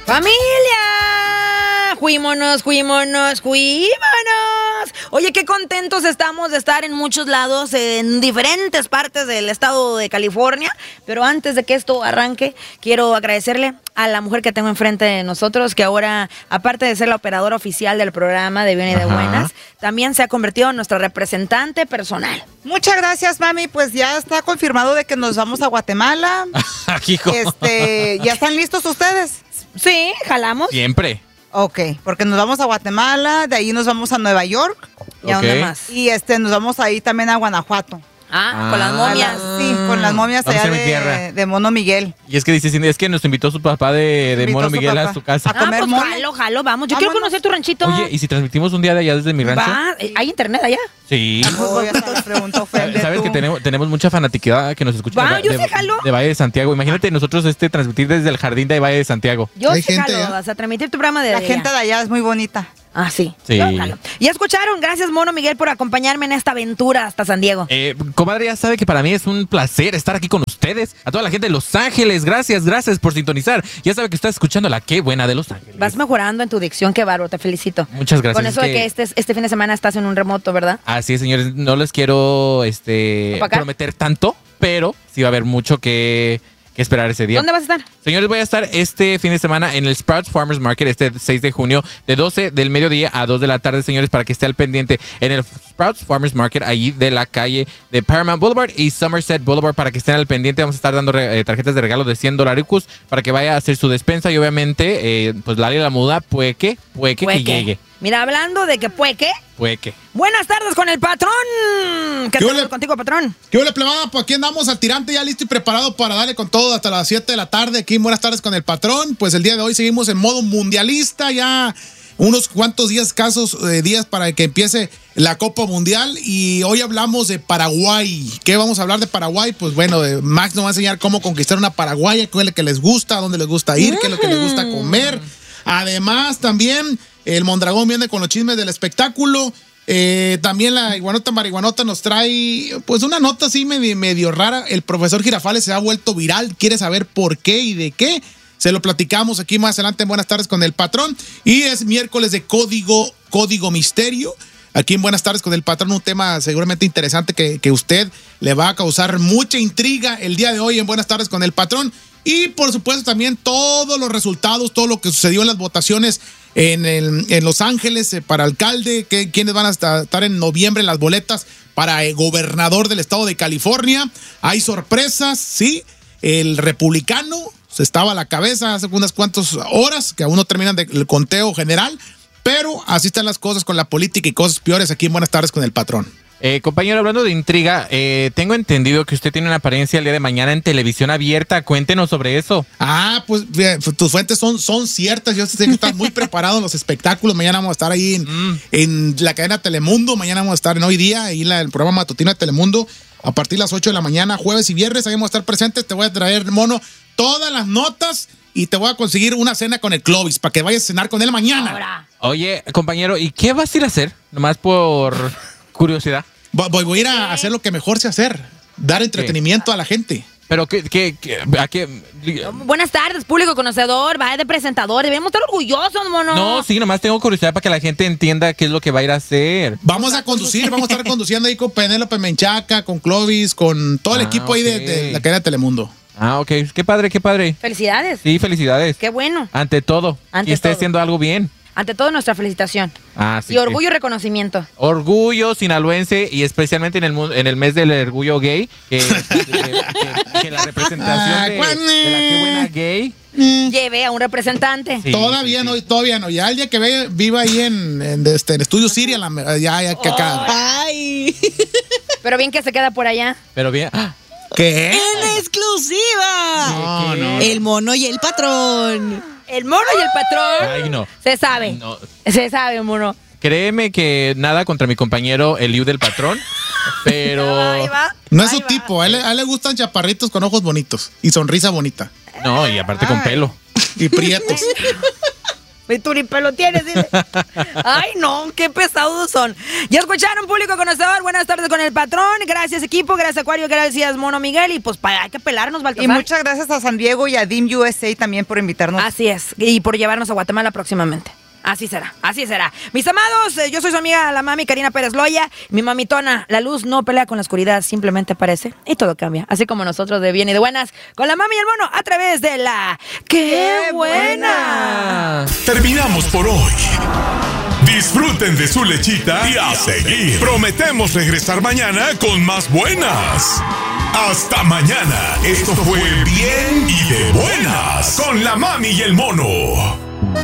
¡Familia! ¡Juímonos! Oye, qué contentos estamos de estar en muchos lados, en diferentes partes del estado de California. Pero antes de que esto arranque, quiero agradecerle a la mujer que tengo enfrente de nosotros, que ahora, aparte de ser la operadora oficial del programa de Bien y de Buenas, también se ha convertido en nuestra representante personal. Muchas gracias, mami. Pues ya está confirmado de que nos vamos a Guatemala. ¿Ya están listos ustedes? Sí, jalamos. Siempre. Ok, porque nos vamos a Guatemala, de ahí nos vamos a Nueva York. ¿Y a dónde más? Y nos vamos ahí también a Guanajuato. Con las momias. Sí, con las momias allá de Mono Miguel. Y es que dice, es que nos invitó su papá de Mono Miguel a su casa. A comer pues mono. jalo, vamos. Yo quiero conocer tu ranchito. Oye, ¿y si transmitimos un día de allá desde mi rancho? ¿Hay internet allá? Sí. Ya te pregunto, ¿Sabes que tenemos mucha fanatiquidad que nos escucha de Valle de Santiago? Imagínate nosotros transmitir desde el jardín de Valle de Santiago. Yo sí jalo, vas a transmitir tu programa de La gente de allá es muy bonita. Ah, sí. Sí. Ya escucharon, gracias Mono Miguel por acompañarme en esta aventura hasta San Diego. Comadre, ya sabe que para mí es un placer estar aquí con ustedes. A toda la gente de Los Ángeles, gracias por sintonizar. Ya sabe que está escuchando la Qué Buena de Los Ángeles. Vas mejorando en tu dicción, qué bárbaro, te felicito. Muchas gracias. Con eso de que este fin de semana estás en un remoto, ¿verdad? Así es, señores, no les quiero prometer tanto, pero sí va a haber mucho que esperar ese día. ¿Dónde vas a estar? Señores, voy a estar este fin de semana en el Sprouts Farmers Market, este 6 de junio, de 12 del mediodía a 2 de la tarde, señores, para que esté al pendiente en el Sprouts Farmers Market, allí de la calle de Paramount Boulevard y Somerset Boulevard, para que estén al pendiente. Vamos a estar dando tarjetas de regalo de $100 para que vaya a hacer su despensa y obviamente, pues la muda puede que llegue. Mira, hablando de que puede que. Buenas tardes con el patrón. ¿Qué tal contigo, patrón? ¿Qué hola, plebada? Pues aquí andamos al tirante, ya listo y preparado para darle con todo hasta las 7 de la tarde. Aquí en Buenas tardes con el patrón. Pues el día de hoy seguimos en modo mundialista, ya unos cuantos días para que empiece la Copa Mundial. Y hoy hablamos de Paraguay. ¿Qué vamos a hablar de Paraguay? Pues bueno, Max nos va a enseñar cómo conquistar una paraguaya, qué es lo que les gusta, a dónde les gusta ir, qué es lo que les gusta comer. Además, también el Mondragón viene con los chismes del espectáculo. También la Iguanota Marihuanota nos trae pues una nota así medio rara. El profesor Girafales se ha vuelto viral. Quiere saber por qué y de qué. Se lo platicamos aquí más adelante en Buenas tardes con el patrón. Y es miércoles de Código Misterio. Aquí en Buenas tardes con el patrón, un tema seguramente interesante que usted le va a causar mucha intriga el día de hoy en Buenas tardes con el patrón. Y por supuesto también todos los resultados, todo lo que sucedió en las votaciones en Los Ángeles para alcalde, quiénes van a estar en noviembre en las boletas para gobernador del estado de California. Hay sorpresas, sí. El republicano se estaba a la cabeza hace unas cuantas horas, que aún no terminan el conteo general, pero así están las cosas con la política y cosas peores aquí en Buenas tardes con el patrón. Compañero, hablando de intriga, tengo entendido que usted tiene una apariencia el día de mañana en televisión abierta. Cuéntenos sobre eso. Pues tus fuentes son ciertas. Yo sé que estás muy preparado en los espectáculos. Mañana vamos a estar ahí en la cadena Telemundo. Mañana vamos a estar en Hoy Día, ahí el programa matutino de Telemundo, a partir de las 8 de la mañana, jueves y viernes. Ahí vamos a estar presentes. Te voy a traer, mono, todas las notas y te voy a conseguir una cena con el Clovis para que vayas a cenar con él mañana. Ahora. Oye, compañero, ¿y qué vas a ir a hacer? Nomás por curiosidad. Voy a ir a hacer lo que mejor sé hacer, dar entretenimiento a la gente. Pero ¿a qué? Buenas tardes, público conocedor, va de presentador, debemos estar orgullosos, mono. No, sí, nomás tengo curiosidad para que la gente entienda qué es lo que va a ir a hacer. Vamos a estar conduciendo ahí con Penélope Menchaca, con Clovis, con todo el equipo ahí de la cadena Telemundo. Ok, qué padre. Felicidades. Sí, felicidades. Qué bueno. Ante todo. Y esté haciendo algo bien. Ante todo, nuestra felicitación. Sí, y orgullo y reconocimiento. Orgullo sinaloense y especialmente en el mes del orgullo gay, que la representación de la Qué Buena Gay lleve a un representante. Sí, todavía no. Ya el día que viva ahí en Estudio Siria, que acá. ¡Ay! Pero bien que se queda por allá. Pero bien. ¿Qué? ¡En exclusiva! No. El mono y el patrón. El mono y el patrón. Ay, no. Se sabe. No. Se sabe, mono. Créeme que nada contra mi compañero Eliu del patrón, pero Ahí va. No es su tipo. A él le gustan chaparritos con ojos bonitos y sonrisa bonita. No, y aparte con pelo. Y prietos. Y tú ni pelo tienes, dile. Ay, no, qué pesados son. Ya escucharon, público conocedor. Buenas tardes con el patrón. Gracias, equipo. Gracias, Acuario. Gracias, Mono Miguel. Y pues hay que pelarnos, Baltasar. Y muchas gracias a San Diego y a DIM USA también por invitarnos. Así es. Y por llevarnos a Guatemala próximamente. Así será, así será. Mis amados, yo soy su amiga, la mami Karina Pérez Loya. Mi mamitona, la luz no pelea con la oscuridad, simplemente aparece y todo cambia. Así como nosotros de bien y de buenas, con la mami y el mono a través de la... ¡Qué buena! Terminamos por hoy. Disfruten de su lechita y a seguir. Prometemos regresar mañana con más buenas. Hasta mañana. Esto fue Bien y de Buenas con la mami y el mono.